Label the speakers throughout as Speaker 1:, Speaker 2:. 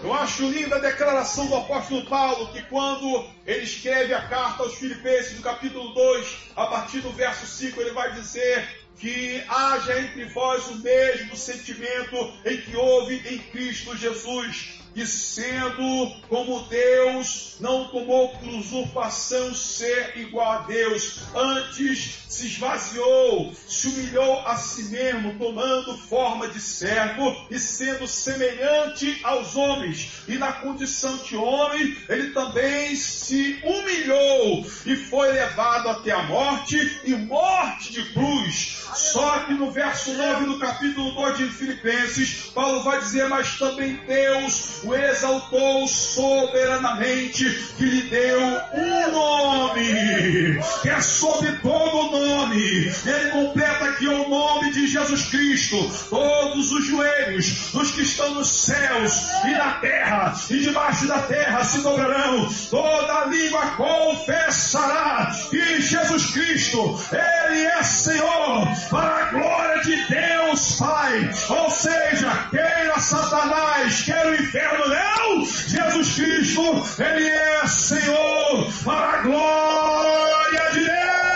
Speaker 1: Eu acho linda a declaração do apóstolo Paulo, que quando ele escreve a carta aos Filipenses, no capítulo 2, a partir do verso 5, ele vai dizer que haja entre vós o mesmo sentimento em que houve em Cristo Jesus, e sendo como Deus, não tomou por usurpação ser igual a Deus, antes se esvaziou, se humilhou a si mesmo, tomando forma de servo e sendo semelhante aos homens. E na condição de homem, ele também se humilhou e foi levado até a morte, e morte de cruz. Só que no verso 9 do capítulo 2 de Filipenses, Paulo vai dizer: mas também Deus o exaltou soberanamente, que lhe deu um nome, que é sobre todo o nome. Ele completa aqui o nome de Jesus Cristo. Todos os joelhos dos que estão nos céus e na terra e debaixo da terra se dobrarão. Toda língua confessará que Jesus Cristo, Ele é Senhor, para a glória de Deus Pai. Ou seja, queira Satanás, queira o inferno, não, Jesus Cristo, Ele é Senhor, para a glória de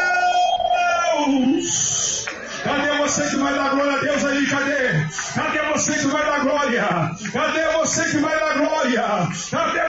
Speaker 1: Deus. Cadê você que vai dar glória a Deus aí? Cadê? Cadê você que vai dar glória? Cadê você que vai dar glória? Cadê?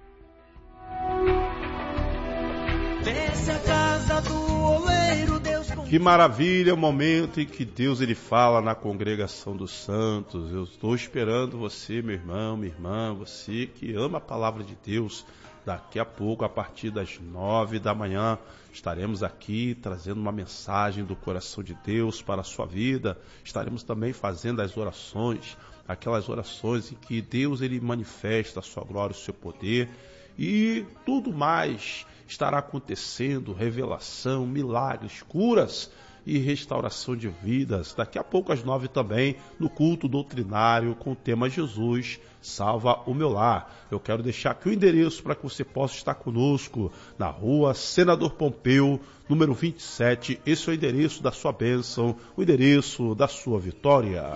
Speaker 2: Desce a casa do oleiro, Deus.
Speaker 3: Que maravilha o momento em que Deus ele fala na congregação dos santos. Eu estou esperando você, meu irmão, minha irmã, você que ama a palavra de Deus. Daqui a pouco, a partir das 9 da manhã, estaremos aqui trazendo uma mensagem do coração de Deus para a sua vida. Estaremos também fazendo as orações, aquelas orações em que Deus ele manifesta a sua glória, o seu poder, e tudo mais estará acontecendo, revelação, milagres, curas e restauração de vidas. Daqui a pouco às 9 também, no culto doutrinário com o tema Jesus salva o meu lar. Eu quero deixar aqui o endereço para que você possa estar conosco na rua Senador Pompeu, número 27. Esse é o endereço da sua bênção, o endereço da sua vitória.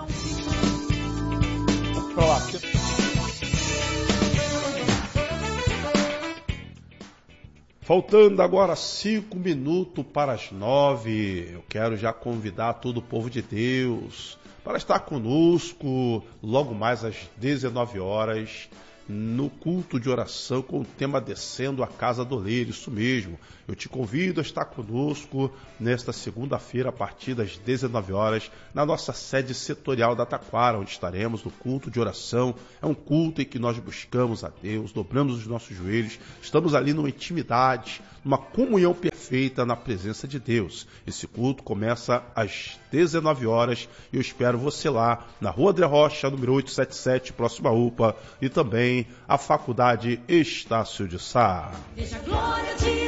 Speaker 3: Faltando agora 5 minutos para as 9, eu quero já convidar todo o povo de Deus para estar conosco logo mais às 19 horas no culto de oração com o tema Descendo a Casa do Oleiro. Isso mesmo, eu te convido a estar conosco nesta segunda-feira a partir das 19 horas na nossa sede setorial da Taquara, onde estaremos no culto de oração. É um culto em que nós buscamos a Deus, dobramos os nossos joelhos, estamos ali numa intimidade, numa comunhão perfeita na presença de Deus. Esse culto começa às 19 horas e eu espero você lá na Rua André Rocha, número 877, próxima à UPA, e também a Faculdade Estácio de Sá.
Speaker 2: Veja a glória de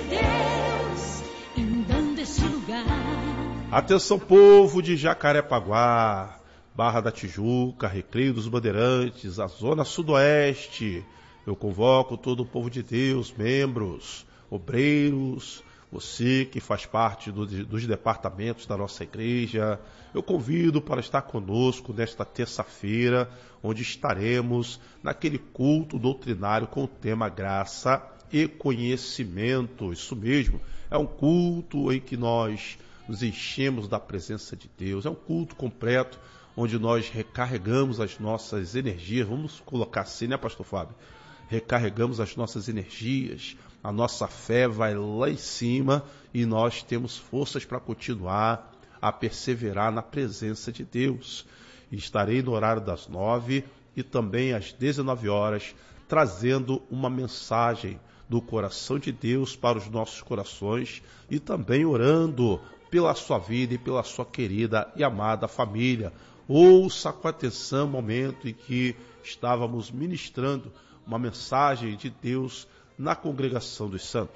Speaker 2: Deus inundando este lugar.
Speaker 3: Atenção, povo de Jacarepaguá, Barra da Tijuca, Recreio dos Bandeirantes, a Zona Sudoeste. Eu convoco todo o povo de Deus, membros, obreiros, você que faz parte dos departamentos da nossa igreja. Eu convido para estar conosco nesta terça-feira, onde estaremos naquele culto doutrinário com o tema Graça e Conhecimento. Isso mesmo, é um culto em que nós nos enchemos da presença de Deus. É um culto completo, onde nós recarregamos as nossas energias. Vamos colocar assim, né, pastor Fábio? Recarregamos as nossas energias, a nossa fé vai lá em cima e nós temos forças para continuar a perseverar na presença de Deus. E estarei no horário das 9 e também às 19 horas, trazendo uma mensagem do coração de Deus para os nossos corações e também orando pela sua vida e pela sua querida e amada família. Ouça com atenção o momento em que estávamos ministrando uma mensagem de Deus na congregação dos santos.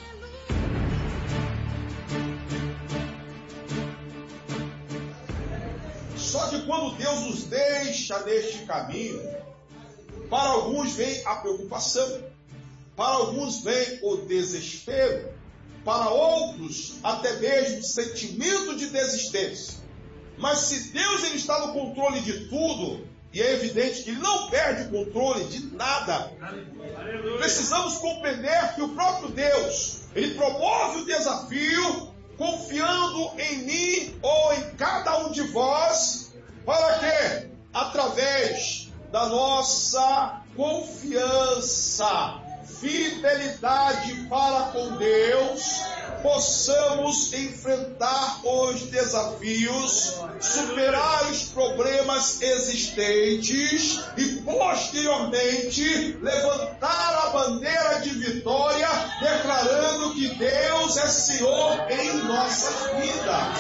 Speaker 1: Só que quando Deus nos deixa neste caminho, para alguns vem a preocupação, para alguns vem o desespero, para outros até mesmo o sentimento de desistência. Mas se Deus ele está no controle de tudo, E é evidente que Ele não perde o controle de nada. Precisamos compreender que o próprio Deus, Ele promove o desafio confiando em mim ou em cada um de vós, para que, através da nossa confiança, fidelidade para com Deus, possamos enfrentar os desafios, superar os problemas existentes e, posteriormente, levantar a bandeira de vitória, declarando que Deus é Senhor em nossas vidas.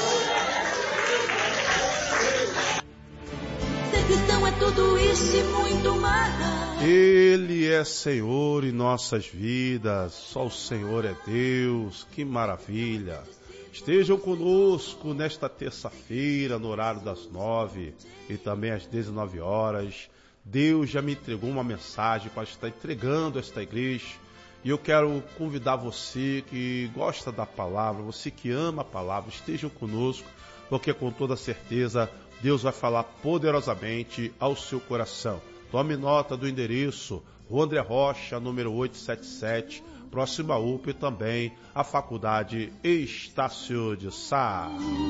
Speaker 2: Ser cristão é tudo isso e muito mais.
Speaker 3: Ele é Senhor em nossas vidas, só o Senhor é Deus, que maravilha. Estejam conosco nesta terça-feira, no horário das 9 e também às 19 horas. Deus já me entregou uma mensagem para estar entregando a esta igreja. E eu quero convidar você que gosta da palavra, você que ama a palavra, estejam conosco, porque com toda certeza Deus vai falar poderosamente ao seu coração. Tome nota do endereço, Rua André Rocha, número 877, próxima à UP e também a Faculdade Estácio de Sá.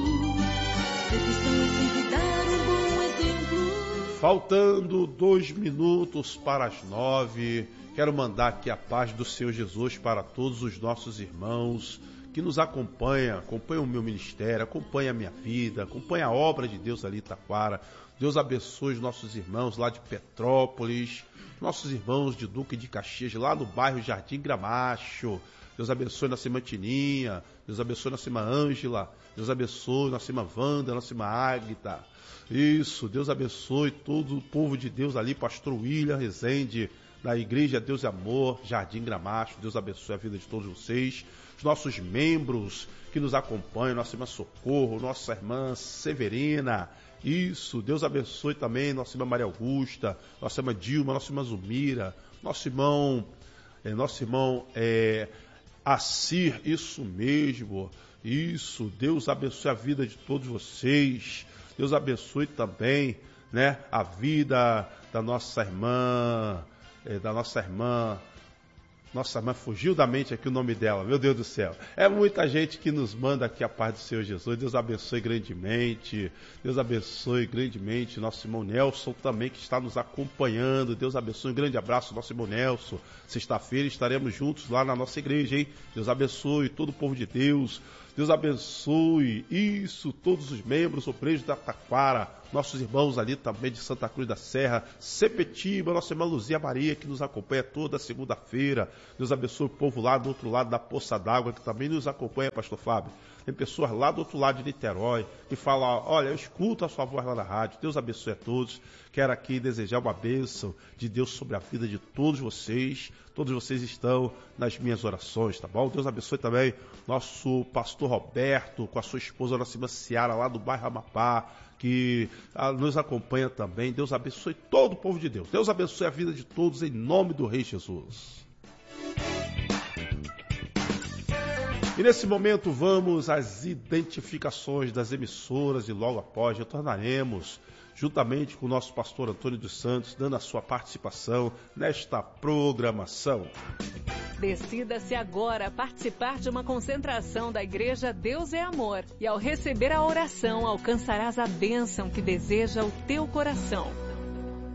Speaker 3: Faltando 2 minutos para as 9, quero mandar aqui a paz do Senhor Jesus para todos os nossos irmãos que nos acompanham o meu ministério, acompanha a minha vida, acompanha a obra de Deus ali em Taquara. Deus abençoe os nossos irmãos lá de Petrópolis, nossos irmãos de Duque de Caxias, lá no bairro Jardim Gramacho. Deus abençoe nossa irmã Tininha, Deus abençoe nossa irmã Ângela, Deus abençoe nossa irmã Wanda, nossa irmã Águida. Isso, Deus abençoe todo o povo de Deus ali, pastor William Rezende, da Igreja Deus e Amor, Jardim Gramacho. Deus abençoe a vida de todos vocês. Os nossos membros que nos acompanham, nossa irmã Socorro, nossa irmã Severina. Isso, Deus abençoe também nossa irmã Maria Augusta, nossa irmã Dilma, nossa irmã Zumira, nosso irmão Assir, isso mesmo. Isso, Deus abençoe a vida de todos vocês. Deus abençoe também, né, a vida da nossa irmã, nossa irmã fugiu da mente aqui o nome dela, meu Deus do céu. É muita gente que nos manda aqui a paz do Senhor Jesus. Deus abençoe grandemente. Deus abençoe grandemente nosso irmão Nelson também, que está nos acompanhando. Deus abençoe, um grande abraço nosso irmão Nelson. Sexta-feira estaremos juntos lá na nossa igreja, hein? Deus abençoe todo o povo de Deus. Deus abençoe, isso, todos os membros, o preso da Taquara, nossos irmãos ali também de Santa Cruz da Serra, Sepetiba, nossa irmã Luzia Maria, que nos acompanha toda segunda-feira. Deus abençoe o povo lá do outro lado da Poça d'Água, que também nos acompanha, pastor Fábio. Tem pessoas lá do outro lado de Niterói que falam, olha, eu escuto a sua voz lá na rádio. Deus abençoe a todos. Quero aqui desejar uma bênção de Deus sobre a vida de todos vocês. Todos vocês estão nas minhas orações, tá bom? Deus abençoe também nosso pastor Roberto, com a sua esposa, nossa irmã Ciara, lá do bairro Amapá, que nos acompanha também. Deus abençoe todo o povo de Deus. Deus abençoe a vida de todos em nome do Rei Jesus. E nesse momento vamos às identificações das emissoras e logo após retornaremos juntamente com o nosso pastor Antônio dos Santos, dando a sua participação nesta programação.
Speaker 4: Decida-se agora a participar de uma concentração da Igreja Deus é Amor e ao receber a oração alcançarás a bênção que deseja o teu coração.